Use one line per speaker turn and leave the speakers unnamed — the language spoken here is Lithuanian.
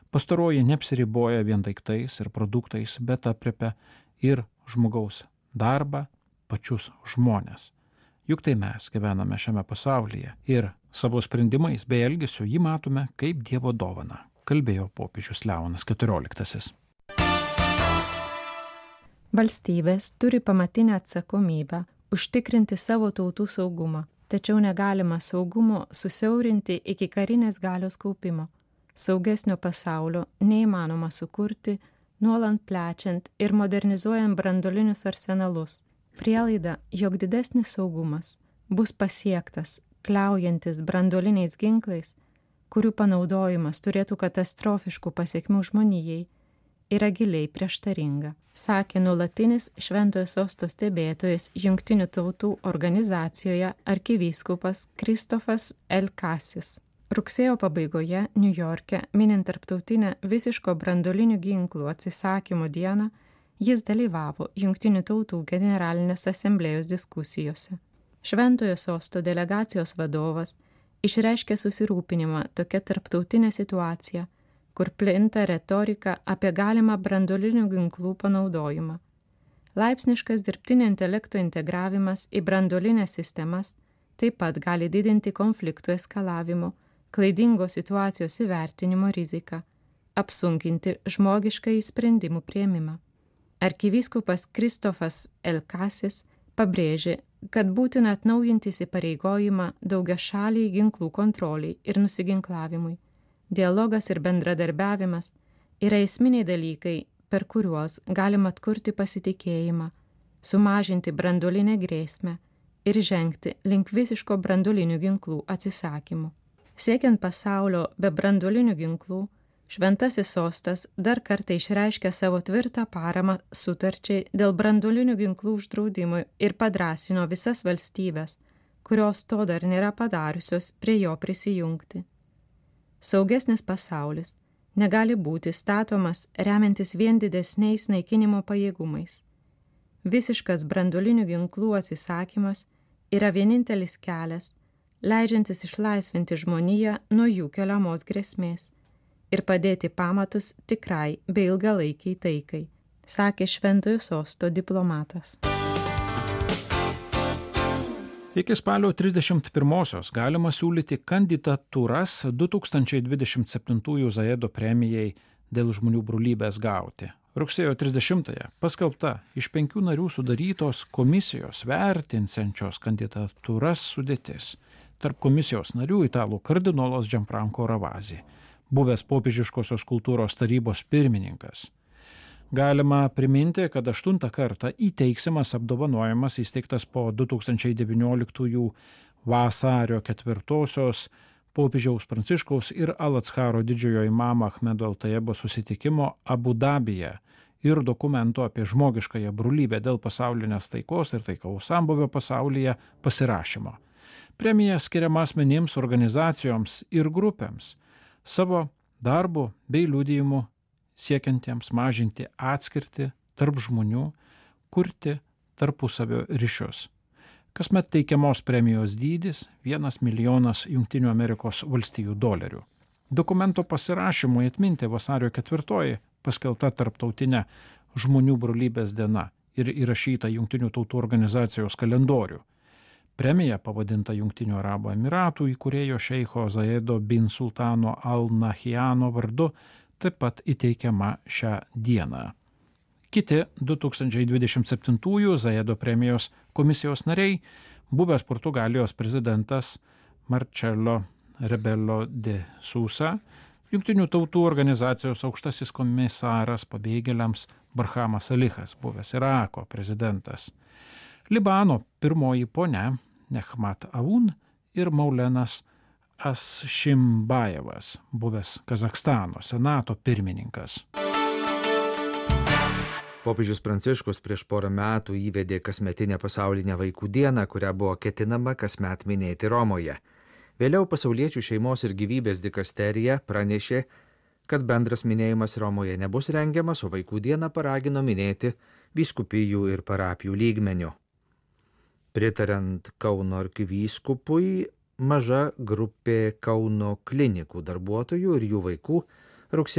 Pastaroji neapsiriboja vien daiktais ir produktais, bet aprėpia ir žmogaus darbą, pačius žmones. Juk tai mes gyvename šiame pasaulyje ir savo sprendimais bei elgesiu jį matome kaip Dievo dovaną, kalbėjo popiežius Leonas XIV.
Valstybės turi pamatinę atsakomybę užtikrinti savo tautų saugumą, tačiau negalima saugumo susiaurinti iki karinės galios kaupimo. Saugesnio pasaulio neįmanoma sukurti, nuolant plečiant ir modernizuojant branduolinius arsenalus. Prielaida, jog didesnis saugumas bus pasiektas kliaujantis branduoliniais ginklais, kurių panaudojimas turėtų katastrofiškų pasekmių žmonijai, yra giliai prieštaringa, sakė nuolatinis Šventojo Sosto stebėtojas Jungtinių tautų organizacijoje arkivyskupas Kristofas Elkasis. Rugsėjo pabaigoje Niujorke, minint tarptautinę visiško branduolinių ginklų atsisakymo dieną, jis dalyvavo Jungtinių tautų generalinės asamblėjos diskusijose. Šventojo Sosto delegacijos vadovas išreiškė susirūpinimą tokia tarptautinė situacija, kur plinta retorika apie galimą branduolinių ginklų panaudojimą. Laipsniškas dirbtinio intelekto integravimas į branduolinės sistemas taip pat gali didinti konfliktų eskalavimo, klaidingos situacijos įvertinimo riziką, apsunkinti žmogiškąjį sprendimų priėmimą. Arkivyskupas Kristofas Elkasis pabrėžė, kad būtina atnaujinti įsipareigojimą daugiašaliai ginklų kontroliai ir nusiginklavimui. Dialogas ir bendradarbiavimas yra esminiai dalykai, per kuriuos galima atkurti pasitikėjimą, sumažinti branduolinę grėsmę ir žengti link visiško branduolinių ginklų atsisakymo. Siekiant pasaulio be branduolinių ginklų, Šventasis Sostas dar kartą išreiškė savo tvirtą paramą sutarčiai dėl branduolinių ginklų uždraudimo ir padrąsino visas valstybės, kurios to dar nėra padariusios, prie jo prisijungti. Saugesnis pasaulis negali būti statomas remiantis vien didesniais naikinimo pajėgumais. Visiškas branduolinių ginklų atsisakymas yra vienintelis kelias, leidžiantis išlaisvinti žmoniją nuo jų keliamos grėsmės ir padėti pamatus tikrai bei ilgalaikiai taikai, sakė Šventojo Sosto diplomatas.
Iki spalio 31-osios galima siūlyti kandidatūras 2027 Zajedo premijai dėl žmonių brolybės gauti. Rugsėjo 30-ąją paskelbta iš 5 narių sudarytos komisijos vertinsiančios kandidatūras sudėtis. Tarp komisijos narių italų kardinolas Gianfranco Ravasi, buvęs popiežiškosios kultūros tarybos pirmininkas. Galima priminti, kad 8 kartą įteiksiamas apdovanojimas įsteigtas po 2019 vasario 4-osios popiežiaus Pranciškaus ir Al-Atskaro didžiojo imamo Ahmedo Al-Tayebo susitikimo Abu Dabyje ir dokumento apie žmogiškąją brolybę dėl pasaulinės taikos ir taikaus sambūvio pasaulyje pasirašymo. Premija skiriama asmenims, organizacijoms ir grupėms savo darbu bei liudijimu siekiantiems mažinti atskirtį tarp žmonių, kurti tarpusavio ryšius. Kasmet teikiamos premijos dydis $1 milijonas $. Dokumento pasirašymui atminti vasario 4 paskelbta tarptautinė žmonių brolybės diena ir įrašyta Jungtinių tautų organizacijos kalendorių. Premija pavadinta Jungtinių Arabų Emiratų įkūrėjo šeicho Zajedo bin Sultano Al-Nahyano vardu taip pat įteikiama šią dieną. Kiti 2027 Zajedo premijos komisijos nariai buvęs Portugalijos prezidentas Marcelo Rebelo de Sousa, Jungtinių tautų organizacijos aukštasis komisaras pabėgėliams Barhamas Alichas, buvęs Irako prezidentas, Libano pirmoji ponia Nehmat Aoun ir Maulenas Asšimbajevas, buvęs Kazachstano senato pirmininkas.
Popiežius Pranciškus prieš porą metų įvedė kasmetinę pasaulinę vaikų dieną, kurią buvo ketinama kasmet minėti Romoje. Vėliau Pasauliečių šeimos ir gyvybės dikasterija pranešė, kad bendras minėjimas Romoje nebus rengiamas, o vaikų dieną paragino minėti vyskupijų ir parapijų lygmeniu. Pritariant Kauno arkivyskupui, maža grupė Kauno klinikų darbuotojų ir jų vaikų rugsėjo